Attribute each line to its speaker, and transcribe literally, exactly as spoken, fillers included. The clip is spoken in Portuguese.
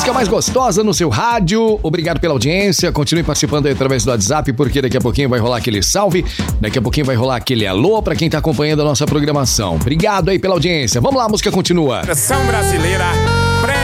Speaker 1: música mais gostosa no seu rádio. Obrigado pela audiência. Continue participando aí através do WhatsApp, porque daqui a pouquinho vai rolar aquele salve. Daqui a pouquinho vai rolar aquele alô pra quem tá acompanhando a nossa programação. Obrigado aí pela audiência. Vamos lá, a música continua.
Speaker 2: Versão brasileira.